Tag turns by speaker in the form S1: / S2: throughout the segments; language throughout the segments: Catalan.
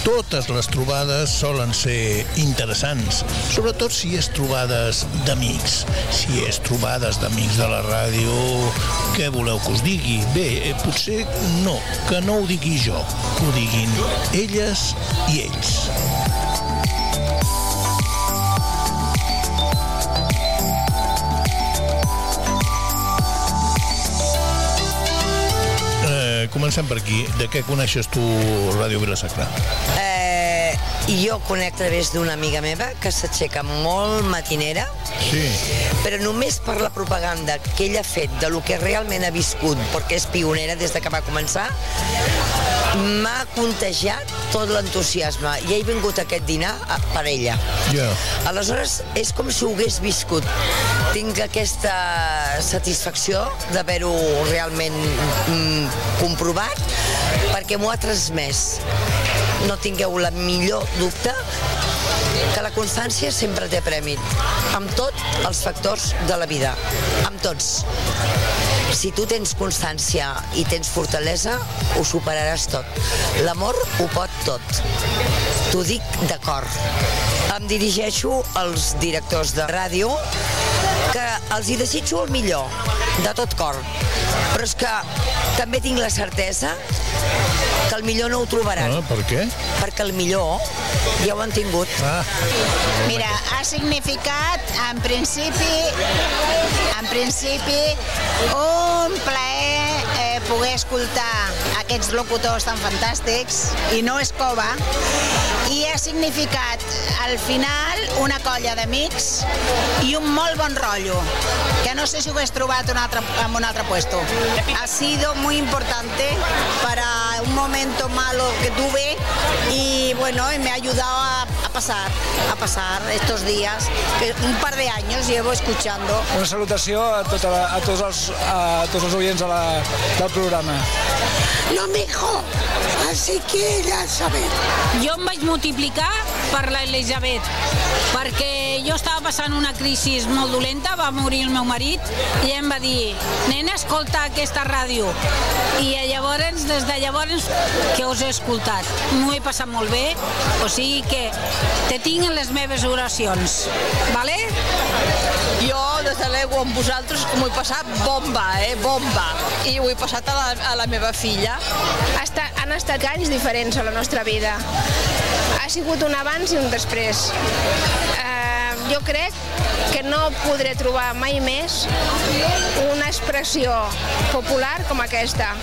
S1: Totes les trobades solen ser interessants, sobretot si és trobades d'amics. Si és trobades d'amics de la ràdio, què voleu que us digui? Bé, potser no, que no ho digui jo, que ho diguin elles i ells. Comencem per aquí. De què coneixes tu Ràdio Vila-sacra?
S2: Jo conec a través d'una amiga meva que s'aixeca molt matinera,
S1: sí,
S2: però només per la propaganda que ella ha fet de lo que realment ha viscut, perquè és pionera des de que va començar, m'ha contagiat tot l'entusiasme i he vingut a aquest dinar per ella. Aleshores és com si ho hagués viscut. Tinc aquesta satisfacció d'haver-ho realment comprovat perquè m'ho ha transmès. No tingueu la millor dubte que la constància sempre té premi, amb tots els factors de la vida, amb tots. Si tu tens constància i tens fortalesa, ho superaràs tot. L'amor ho pot tot. T'ho dic de cor. Em dirigeixo als directors de ràdio, que els hi desitjo el millor, de tot cor. Però és que també tinc la certesa que el millor no ho trobaran.
S1: Per què?
S2: Perquè el millor ja ho han tingut.
S3: Mira, ha significat, en principi, un plaer poder escoltar aquests locutors tan fantàstics, i no és cova, i ha significat, al final, una colla d'amics i un molt bon rotllo, que no sé si ho hagués trobat en un altre puesto. Ha sido muy importante para un momento malo que tuve y bueno, me ha ayudado a pasar estos días, que un par de años llevo escuchando.
S4: Una salutació a tots els oients del programa.
S5: No, mijo, así que ya sabes.
S6: Jo em vaig multiplicar per l'Elisabet, perquè jo estava passant una crisi molt dolenta, va morir el meu marit, i em va dir, nena, escolta aquesta ràdio. I llavors, des de llavors, que us he escoltat. M'ho he passat molt bé, o sigui que te tinc en les meves oracions, vale?
S7: Jo, des de l'ego amb vosaltres, m'ho he passat bomba, bomba. I ho he passat a la meva filla.
S8: Han estat anys diferents a la nostra vida. Ha sigut un abans i un després. Jo crec que no podré trobar mai més una expressió popular com aquesta.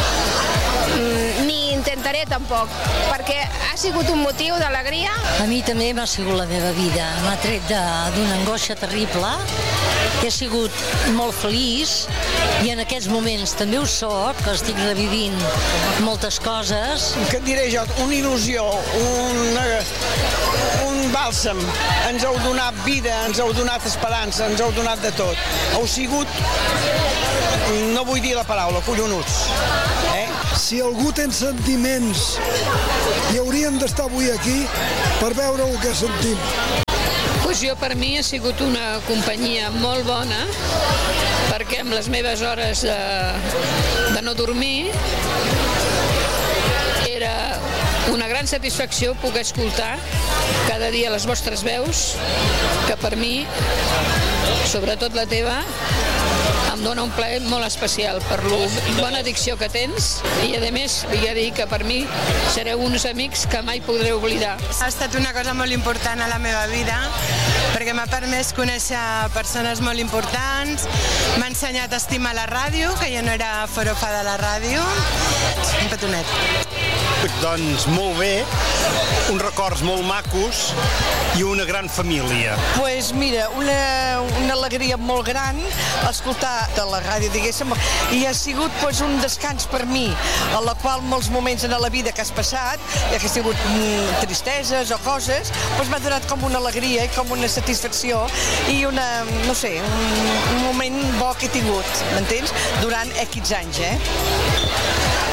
S8: Ni intentaré tampoc, perquè ha sigut un motiu d'alegria.
S9: A mi també m'ha sigut la meva vida. M'ha tret d'una angoixa terrible. He sigut molt feliç i en aquests moments també ho soc, que estic revivint moltes coses.
S10: Què et diré jo? Una il·lusió, un bàlsam. Ens heu donat vida, ens heu donat esperança, ens heu donat de tot. Heu sigut, no vull dir la paraula, collonuts.
S11: Si algú té sentiments, hi haurien d'estar avui aquí per veure el que sentim.
S12: Pues jo, per mi, ha sigut una companyia molt bona, perquè amb les meves hores de no dormir era una gran satisfacció poder escoltar cada dia les vostres veus, que per mi, sobretot la teva, em dona un plaer molt especial per la bona dicció que tens i, a més, vull dir que per mi sereu uns amics que mai podré oblidar.
S13: Ha estat una cosa molt important a la meva vida perquè m'ha permès conèixer persones molt importants, m'ha ensenyat a estimar la ràdio, que jo no era forofa de la ràdio. Un petonet.
S14: Doncs molt bé, uns records molt macos i una gran família.
S10: Pues mira, una alegria molt gran escoltar de la ràdio, diguéssim, i ha sigut un descans per mi, en la qual molts moments en la vida que has passat, ja que ha sigut tristeses o coses, m'ha donat com una alegria i com una satisfacció i una, no sé, un moment bo que he tingut, m'entens? Durant X anys,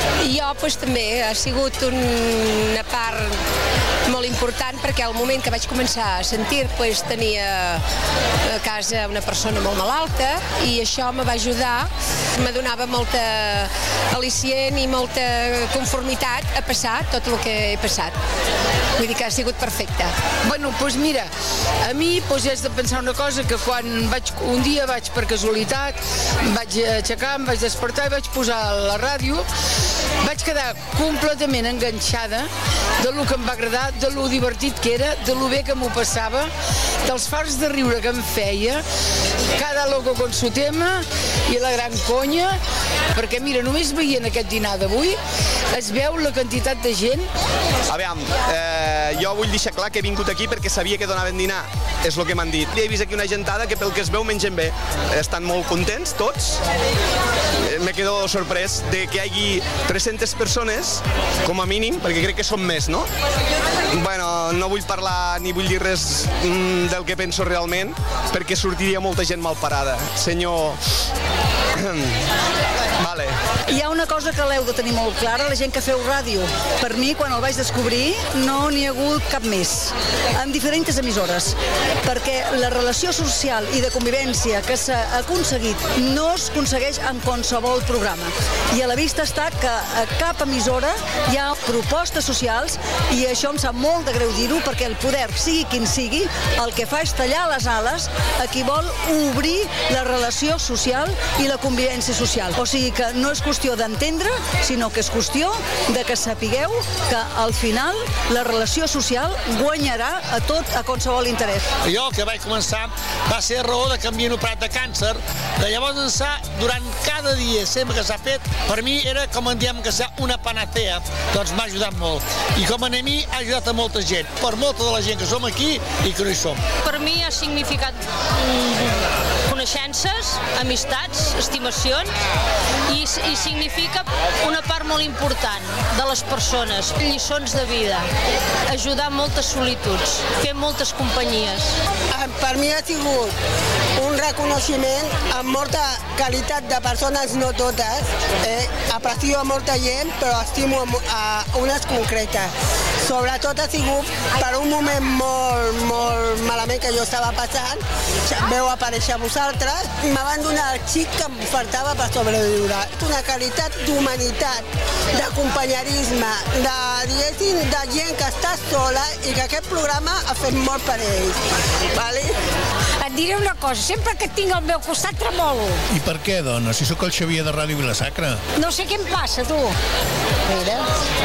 S8: Jo també ha sigut una part molt important perquè al moment que vaig començar a sentir tenia a casa una persona molt malalta i això me va ajudar, me donava molta al·licient i molta conformitat a passar tot el que he passat. Vull dir que ha sigut perfecte.
S12: Bueno, doncs mira, a mi he de pensar una cosa, que quan un dia vaig per casualitat, vaig aixecar, em vaig despertar i vaig posar la ràdio, vaig quedar completament enganxada de lo que em va agradar, de lo divertit que era, de lo bé que m'ho passava, dels farts de riure que em feia, cada loco con su tema i la gran conya, perquè mira, només veient aquest dinar d'avui es veu la quantitat de gent.
S15: Aviam, jo vull deixar clar que he vingut aquí perquè sabia que donaven dinar, és el que m'han dit. He vist aquí una gentada que pel que es veu mengen bé. Estan molt contents tots. Me quedo sorprès de que hi hagi 300 persones, com a mínim, perquè crec que són més, no? Bueno, no vull parlar ni vull dir res del que penso realment, perquè sortiria molta gent malparada. Senyor... Vale.
S16: Hi ha una cosa que l'heu de tenir molt clara, la gent que feu ràdio. Per mi, quan el vaig descobrir, no n'hi ha hagut cap més, en diferents emissores, perquè la relació social i de convivència que s'ha aconseguit no es aconsegueix en qualsevol programa. I a la vista està que a cap emissora hi ha propostes socials i això em sap molt de greu dir-ho perquè el poder, sigui quin sigui, el que fa és tallar les ales a qui vol obrir la relació social i la convivència social. O sigui que no és qüestió d'entendre, sinó que és qüestió de que sapigueu que al final la relació social guanyarà a qualsevol interès.
S17: Jo el que vaig començar va ser a raó de que m'havien operat de càncer. De llavors ençà, durant cada dia, sempre que s'ha fet, per mi era, com en diem, que s'ha una panacea, doncs m'ha ajudat molt. I com a mi ha ajudat a molta gent, per molta de la gent que som aquí i que no hi som.
S18: Per mi ha significat coneixences, amistats, estimacions i significa una part molt important de les persones, lliçons de vida, ajudar moltes solituds, fer moltes companyies.
S5: Per mi ha sigut un reconeixement amb molta qualitat de persones, no totes. Aprecio a molta gent, però estimo a unes concretes. Sobretot ha sigut per un moment molt malament que jo estava passant, veu aparèixer vosaltres i me van donar el xic que em faltava per sobreviure. Una qualitat d'humanitat, d'acompanyarisme, de gent que està sola i que aquest programa ha fet molt per ells. Vale?
S19: Et diré una cosa, sempre que et tinc al meu costat tremolo.
S1: I per què, dona? Si sóc el Xavier de Ràdio Vila-sacra.
S19: No sé què em passa, tu. Mira.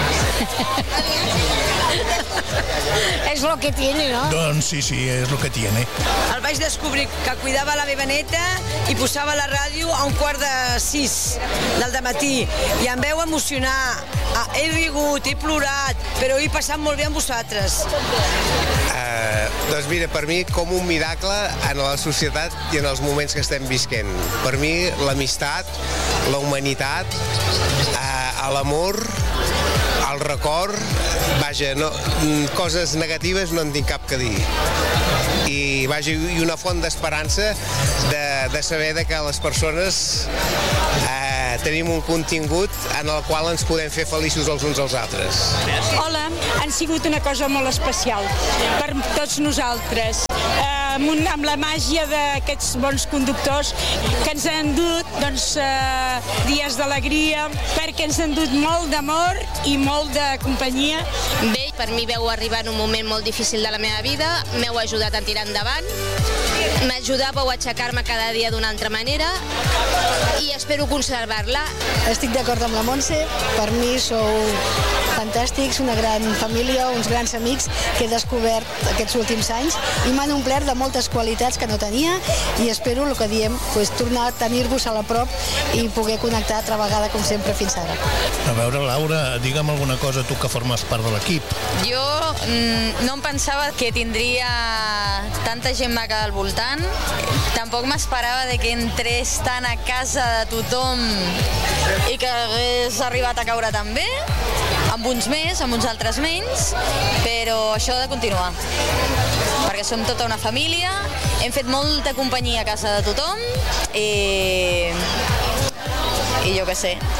S19: És lo que tiene, ¿no?
S1: Doncs sí, és lo que tiene.
S20: El vaig descobrir que cuidava la meva neta i posava la ràdio a 5:45 del dematí i em veu emocionar. He rigut, he plorat, però he passat molt bé amb vosaltres.
S21: Doncs mira, per mi com un miracle en la societat i en els moments que estem visquent. Per mi l'amistat, la humanitat, l'amor, el record, vaja, no, coses negatives no en tinc cap que dir. I una font d'esperança de saber que les persones tenim un contingut en el qual ens podem fer feliços els uns als altres.
S22: Hola, han sigut una cosa molt especial per tots nosaltres. Amb la màgia d'aquests bons conductors que ens han dut dies d'alegria, perquè ens han dut molt d'amor i molt de companyia.
S23: Bé, per mi vau arribar en un moment molt difícil de la meva vida, m'heu ajudat a tirar endavant, m'ajudàveu a aixecar-me cada dia d'una altra manera i espero conservar-la.
S24: Estic d'acord amb la Montse, per mi sou fantàstics, una gran família, uns grans amics que he descobert aquests últims anys i m'han omplert de moltes qualitats que no tenia i espero, el que diem, tornar a tenir-vos a la prop i poder connectar altra vegada com sempre fins ara.
S1: A veure, Laura, digue'm alguna cosa tu que formes part de l'equip.
S25: Jo no em pensava que tindria tanta gent maca al voltant, tampoc m'esperava que entrés tant a casa de tothom i que hagués arribat a caure tan bé, amb uns més, amb uns altres menys, però això ha de continuar, perquè som tota una família, hem fet molta companyia a casa de tothom i jo què sé,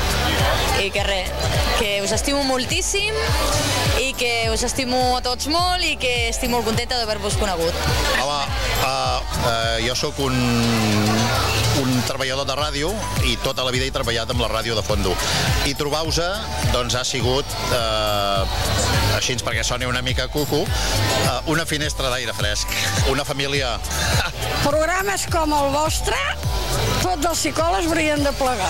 S25: I que res, que us estimo moltíssim i que us estimo a tots molt i que estic molt contenta d'haver-vos conegut.
S2: Home, jo sóc un treballador de ràdio i tota la vida he treballat amb la ràdio de fondo. I trobar-vos doncs ha sigut, així perquè soni una mica cucu, una finestra d'aire fresc, una família.
S19: Programes com el vostre, tots els psicòlegs haurien de plegar.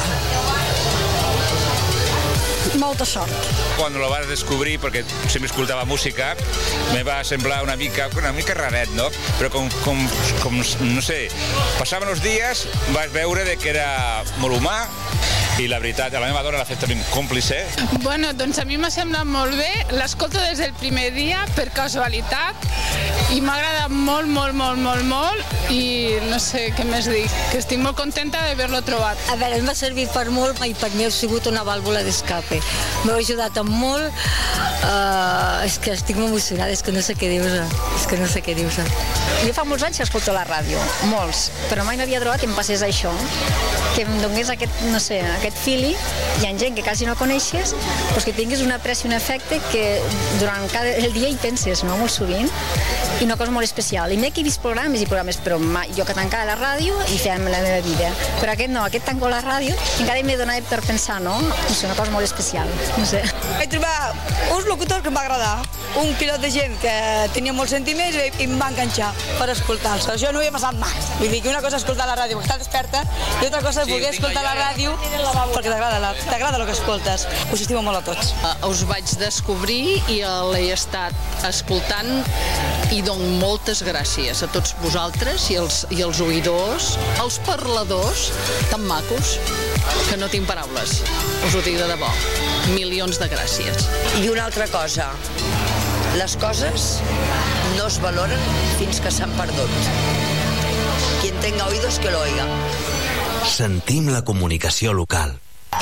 S19: Molta sort.
S3: Cuando lo vas a descubrir, porque siempre escoltava música, me va semblar una mica raret, no? Però com no sé, passaven els dies, vas veure que era molt humà, i la veritat, a la meva dona l'ha fet també còmplice.
S12: Bueno, doncs a mi m'ha semblat molt bé, l'escolto des del primer dia per casualitat i m'ha agradat molt, molt, molt, molt, molt i no sé què més dir, que estic molt contenta d'haver-lo trobat.
S9: A veure, m'ha servit per molt i per mi ha sigut una vàlvula d'escape. M'ha ajudat amb molt, és que estic molt emocionada, és que no sé què dir-vos.
S4: Jo fa molts anys que escolto la ràdio, molts, però mai m'havia trobat que em passés això, que em donés aquest, no sé, aquest feeling. Hi ha gent que quasi no coneixes, però que tinguis una pressió i un efecte que durant el dia hi penses, no? Molt sovint, i una cosa molt especial. I m'he que he vist programes i programes, però jo que tancava la ràdio i fèiem la meva vida. Però aquest no, aquest tanco la ràdio i encara m'he donat per pensar, no? És una cosa molt especial, no sé.
S20: Vaig trobar uns locutors que em va agradar, un pilot de gent que tenia molts sentiments i em va enganxar per escoltar-los. Això no havia passat mai. Vull dir que una cosa és escoltar la ràdio perquè estàs desperta i altra cosa és voler escoltar la ràdio perquè t'agrada el que escoltes. Us estimo molt a tots.
S6: Us vaig descobrir i l'he estat escoltant i dono moltes gràcies a tots vosaltres i els oïdors, els parladors tan macos que no tinc paraules. Us ho dic de debò. Milions de gràcies.
S7: I una altra cosa, les coses no es valoren fins que s'han perdut. Quien tenga oídos que lo oiga.
S26: Sentim la comunicació local.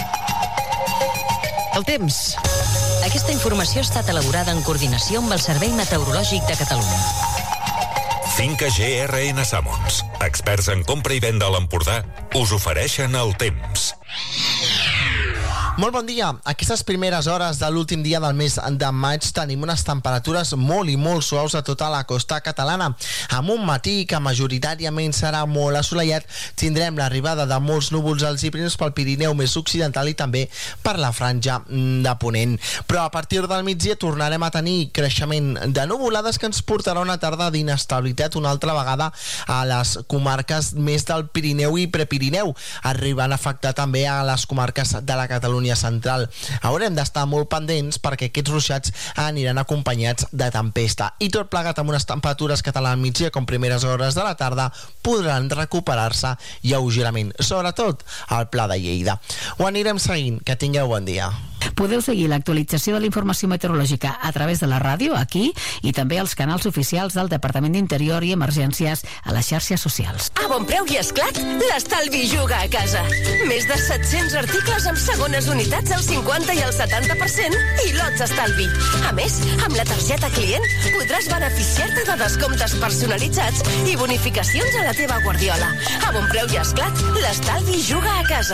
S27: El temps. Aquesta informació ha estat elaborada en coordinació amb el Servei Meteorològic de Catalunya.
S28: Finca GRN Samons, experts en compra i venda a l'Empordà, us ofereixen el temps.
S29: Molt bon dia. Aquestes primeres hores de l'últim dia del mes de maig tenim unes temperatures molt i molt suaus a tota la costa catalana. Amb un matí que majoritàriament serà molt assolellat, tindrem l'arribada de molts núvols als Pirineus pel Pirineu més occidental i també per la franja de Ponent. Però a partir del migdia tornarem a tenir creixement de nuvolades que ens portarà una tarda d'inestabilitat una altra vegada a les comarques més del Pirineu i Prepirineu, arribant a afectar també a les comarques de la Catalunya central. Haurem d'estar molt pendents perquè aquests ruixats aniran acompanyats de tempesta i tot plegat amb unes temperatures que tant al migdia com primeres hores de la tarda podran recuperar-se lleugerament, sobretot al Pla de Lleida. Ho anirem seguint. Que tingueu bon dia.
S30: Podeu seguir l'actualització de la informació meteorològica a través de la ràdio, aquí, i també als canals oficials del Departament d'Interior i Emergències a les xarxes socials.
S31: A Bonpreu i Esclat, l'estalvi juga a casa. Més de 700 articles amb segones unitats al 50 i al 70% i lots estalvi. A més, amb la targeta client podràs beneficiar-te de descomptes personalitzats i bonificacions a la teva guardiola. A Bonpreu i Esclat, l'estalvi juga a casa.